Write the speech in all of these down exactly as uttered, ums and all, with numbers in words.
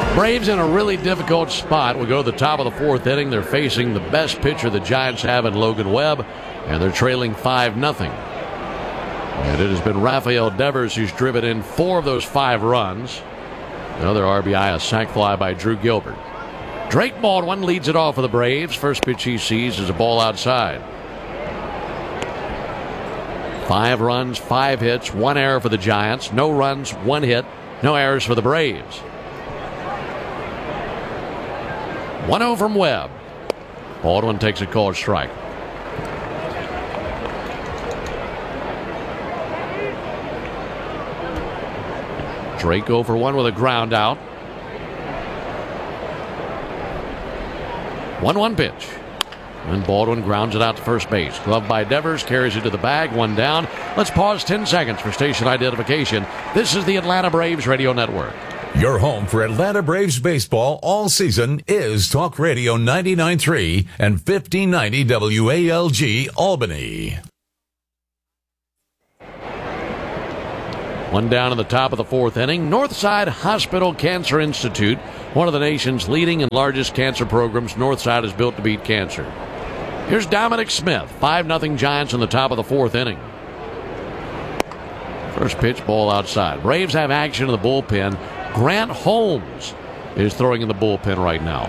Braves in a really difficult spot. We go to the top of the fourth inning. They're facing the best pitcher the Giants have in Logan Webb, and they're trailing five nothing. And it has been Rafael Devers who's driven in four of those five runs. Another R B I, a sac fly by Drew Gilbert. Drake Baldwin leads it off for the Braves. First pitch he sees is a ball outside. Five runs, five hits, one error for the Giants. No runs, one hit, no errors for the Braves. one oh from Webb. Baldwin takes a called strike. Drake oh for one with a ground out. one one pitch. And Baldwin grounds it out to first base. Glove by Devers, carries it to the bag, one down. Let's pause ten seconds for station identification. This is the Atlanta Braves Radio Network. Your home for Atlanta Braves baseball all season is Talk Radio ninety-nine point three and fifteen ninety W A L G Albany. One down in the top of the fourth inning. Northside Hospital Cancer Institute, one of the nation's leading and largest cancer programs. Northside is built to beat cancer. Here's Dominic Smith. five nothing Giants in the top of the fourth inning. First pitch, ball outside. Braves have action in the bullpen. Grant Holmes is throwing in the bullpen right now.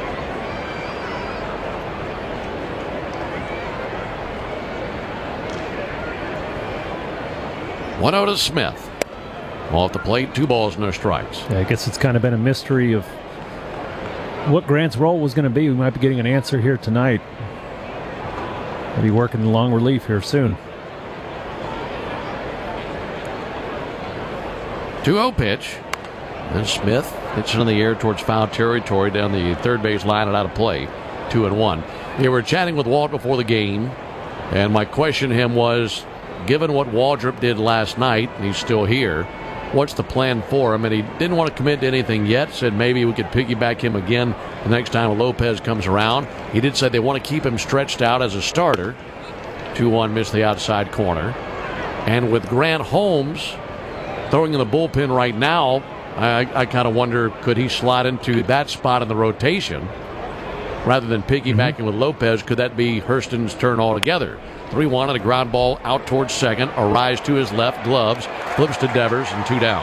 one oh to Smith. Off the plate, two balls, no strikes. Yeah, I guess it's kind of been a mystery of what Grant's role was going to be. We might be getting an answer here tonight. He'll be working the long relief here soon. two oh pitch. And Smith hits it in the air towards foul territory down the third base line and out of play. Two and one. We were chatting with Walt before the game, and my question to him was, given what Waldrop did last night, and he's still here, what's the plan for him? And he didn't want to commit to anything yet. Said maybe we could piggyback him again the next time Lopez comes around. He did say they want to keep him stretched out as a starter. two one missed the outside corner. And with Grant Holmes throwing in the bullpen right now, I, I kind of wonder, could he slide into that spot in the rotation rather than piggybacking mm-hmm. with Lopez? Could that be Hurston's turn altogether? three one on a ground ball out towards second. A rise to his left, gloves, flips to Devers, and two down.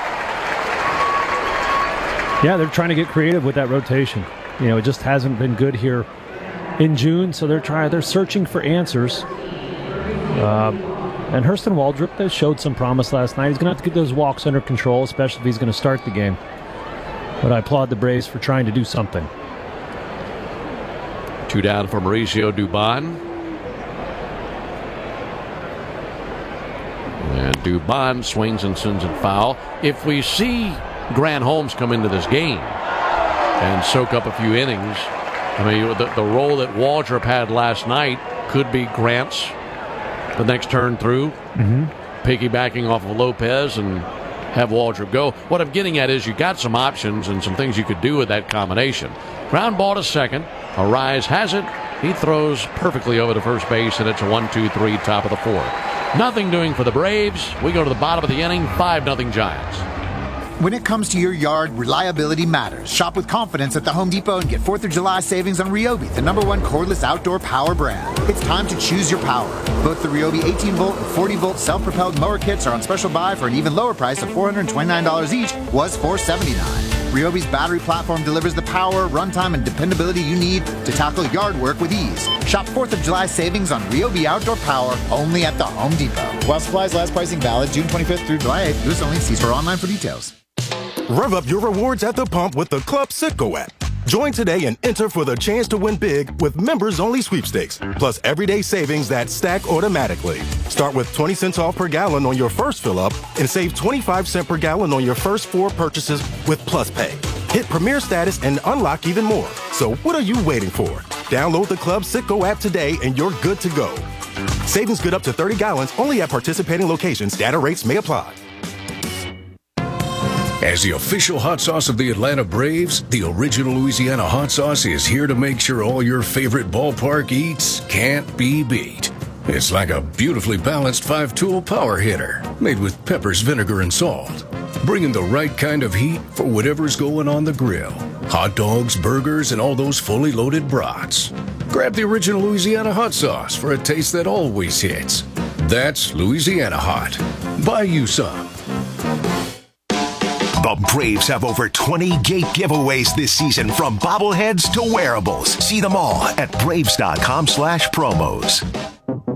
Yeah, they're trying to get creative with that rotation. You know, it just hasn't been good here in June, so they're trying. They're searching for answers. Uh, and Hurston Waldrop, they showed some promise last night. He's going to have to get those walks under control, especially if he's going to start the game. But I applaud the Braves for trying to do something. Two down for Mauricio Dubon. And Dubon swings and sends it foul. If we see Grant Holmes come into this game and soak up a few innings, I mean, the, the role that Waldrop had last night could be Grant's the next turn through, mm-hmm. piggybacking off of Lopez and have Waldrop go. What I'm getting at is you got some options and some things you could do with that combination. Ground ball to second. Arise has it. He throws perfectly over to first base, and it's a one two three top of the fourth. Nothing doing for the Braves. We go to the bottom of the inning, five nothing Giants. When it comes to your yard, reliability matters. Shop with confidence at the Home Depot and get fourth of July savings on Ryobi, the number one cordless outdoor power brand. It's time to choose your power. Both the Ryobi eighteen volt and forty volt self-propelled mower kits are on special buy for an even lower price of four hundred twenty-nine dollars each, was four hundred seventy-nine dollars. Ryobi's battery platform delivers the power, runtime, and dependability you need to tackle yard work with ease. Shop fourth of July savings on Ryobi outdoor power only at the Home Depot. While supplies last, pricing valid June twenty-fifth through July eighth. U S only. See store online for details. Rev up your rewards at the pump with the Club Citgo app. Join today and enter for the chance to win big with members-only sweepstakes, plus everyday savings that stack automatically. Start with twenty cents off per gallon on your first fill-up and save twenty-five cents per gallon on your first four purchases with Plus Pay. Hit Premier status and unlock even more. So what are you waiting for? Download the Club Citgo app today and you're good to go. Savings good up to thirty gallons only at participating locations. Data rates may apply. As the official hot sauce of the Atlanta Braves, the original Louisiana hot sauce is here to make sure all your favorite ballpark eats can't be beat. It's like a beautifully balanced five-tool power hitter made with peppers, vinegar, and salt. bringing the right kind of heat for whatever's going on the grill. Hot dogs, burgers, and all those fully loaded brats. Grab the original Louisiana hot sauce for a taste that always hits. That's Louisiana Hot. Buy you some. The Braves have over twenty gate giveaways this season, from bobbleheads to wearables. See them all at braves.com slash promos.